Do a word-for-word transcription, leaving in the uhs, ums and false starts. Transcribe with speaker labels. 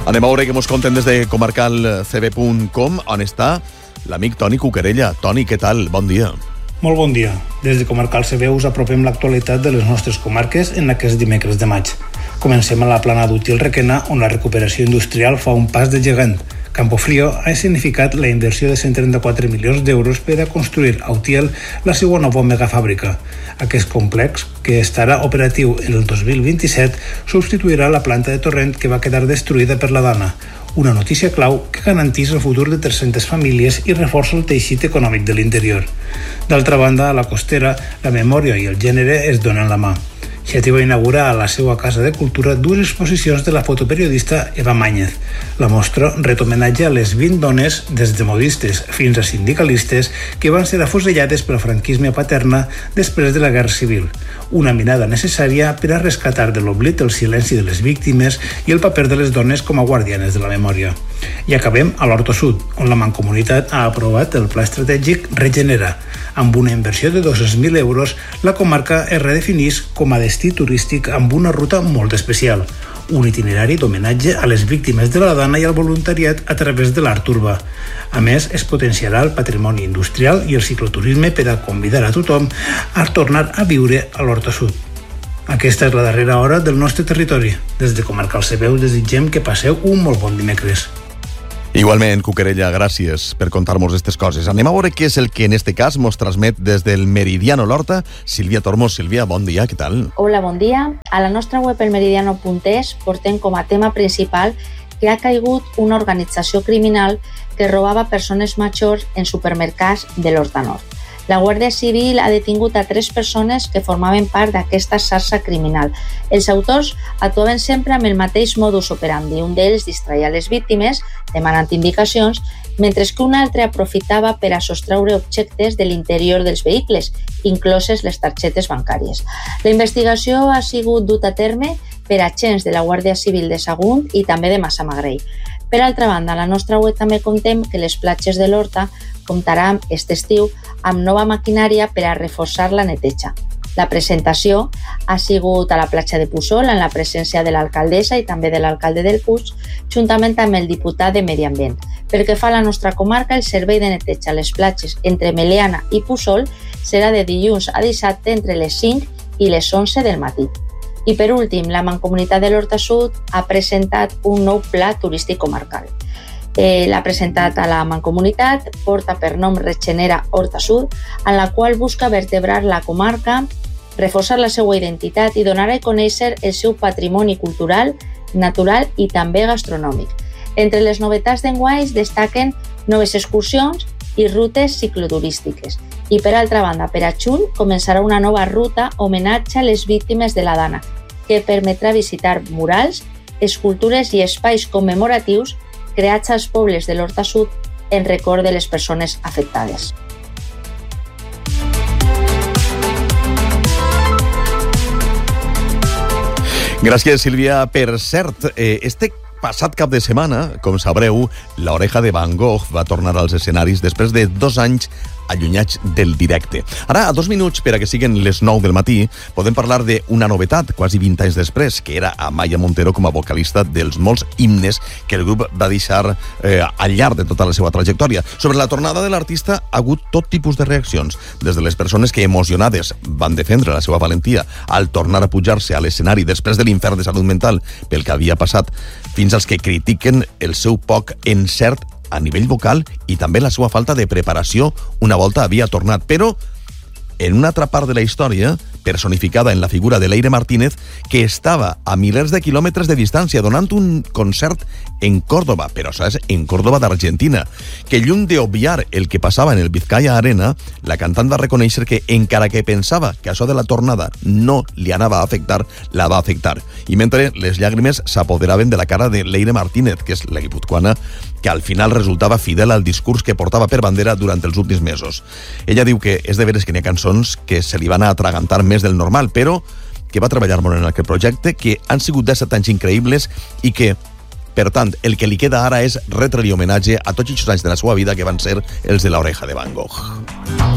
Speaker 1: Anem a veure què mos conten des de comarcal c b punt com, on està l'amic Toni Cuquerella. Toni, què tal? Bon dia.
Speaker 2: Molt bon dia. Des de Comarcal C B us apropem l'actualitat de les nostres comarques en aquest dimecres de maig. Comencem a la plana d'Utiel Requena, on la recuperació industrial fa un pas de gegant. Campofrío ha significat la inversió de cent trenta-quatre milions d'euros per a construir a Utiel la seva nova megafàbrica. Aquest complex, que estarà operatiu en el dos mil vint-i-set, substituirà la planta de Torrent que va quedar destruïda per la Dana. Una notícia clau que garantís el futur de tres-centes famílies i reforça el teixit econòmic de l'interior. D'altra banda, a la Costera, la memòria i el gènere es donen la mà. Xàtiva inaugura a la seva Casa de Cultura dues exposicions de la fotoperiodista Eva Máñez. La mostra ret homenatge a les vint dones, des de modistes fins a sindicalistes, que van ser afusellades pel franquisme a Paterna després de la Guerra Civil. Una mirada necessària per a rescatar de l'oblit el silenci de les víctimes i el paper de les dones com a guardianes de la memòria. I acabem a l'Horta Sud, on la Mancomunitat ha aprovat el Pla Estratègic Regenera. Amb una inversió de dos-cents mil euros, la comarca es redefinís com a destí turístic amb una ruta molt especial. Un itinerari d'homenatge a les víctimes de la Dana i al voluntariat a través de l'art urbà. A més, es potenciarà el patrimoni industrial i el cicloturisme per a convidar a tothom a tornar a viure a l'Horta Sud. Aquesta és la darrera hora del nostre territori. Des de Comarcal C B us desitgem que passeu un molt bon dimecres.
Speaker 1: Igualment, Cuquerella, gràcies per contar-nos aquestes coses. Anem a veure què és el que en este cas mos transmet des del Meridiano l'Horta. Sílvia Tormos. Sílvia, bon dia, què tal?
Speaker 3: Hola, bon dia. A la nostra web el meridiano punt es portem com a tema principal que ha caigut una organització criminal que robava persones majors en supermercats de l'Horta Nord. La Guàrdia Civil ha detingut a tres persones que formaven part d'aquesta xarxa criminal. Els autors actuaven sempre amb el mateix modus operandi. Un d'ells distreia les víctimes, demanant indicacions, mentre que un altre aprofitava per a sostreure objectes de l'interior dels vehicles, incloses les targetes bancàries. La investigació ha sigut dut a terme per agents de la Guàrdia Civil de Sagunt i també de Massamagrell. Per altra banda, a la nostra web també contem que les platges de l'Horta comptarà aquest estiu amb nova maquinària per a reforçar la neteja. La presentació ha sigut a la platja de Puçol en la presència de l'alcaldessa i també de l'alcalde del Puig, juntament amb el diputat de Medi Ambient. Pel que fa a la nostra comarca, el servei de neteja a les platges entre Meliana i Puçol serà de dilluns a dissabte entre les cinc i les onze del matí. I per últim, la Mancomunitat de l'Horta Sud ha presentat un nou pla turístic comarcal. Eh, l'ha presentat a la Mancomunitat, porta per nom Regenera Horta Sud, en la qual busca vertebrar la comarca, reforçar la seva identitat i donar a conèixer el seu patrimoni cultural, natural i també gastronòmic. Entre les novetats d'enguany destaquen noves excursions i rutes cicloturístiques. I per altra banda, per a juny començarà una nova ruta homenatge a les víctimes de la Dana, que permetrà visitar murals, escultures i espais commemoratius creats als pobles de l'Horta Sud en record de les persones afectades.
Speaker 1: Gràcies, Sílvia. Per cert, eh, este passat cap de setmana, com sabreu, l'Oreja de Van Gogh va tornar als escenaris després de dos anys allunyats del directe. Ara, a dos minuts per a que siguin les nou del matí, podem parlar d'una novetat, quasi vint anys després, que era Amaya Montero com a vocalista dels molts himnes que el grup va deixar eh, al llarg de tota la seva trajectòria. Sobre la tornada de l'artista ha hagut tot tipus de reaccions, des de les persones que emocionades van defendre la seva valentia al tornar a pujar-se a l'escenari després de l'infern de salut mental pel que havia passat, fins als que critiquen el seu poc encert a nivell vocal i també la seva falta de preparació una volta havia tornat. Però en una altra part de la història, personificada en la figura de Leire Martínez, que estava a milers de quilòmetres de distància donant un concert en Córdoba, però saps, en Córdoba d'Argentina, que lluny d'obviar el que passava en el Vizcaya Arena, la cantant va reconèixer que encara que pensava que això de la tornada no li anava a afectar, la va afectar. I mentre les llàgrimes s'apoderaven de la cara de Leire Martínez, que és la guipuzcoana, que al final resultava fidel al discurs que portava per bandera durant els últims mesos. Ella diu que és de veres que n'hi ha cançons que se li van a atragantar més del normal, però que va treballar molt en aquest projecte, que han sigut disset anys increïbles i que, per tant, el que li queda ara és retre-li homenatge a tots aquests anys de la seva vida que van ser els de l'Oreja de Van Gogh.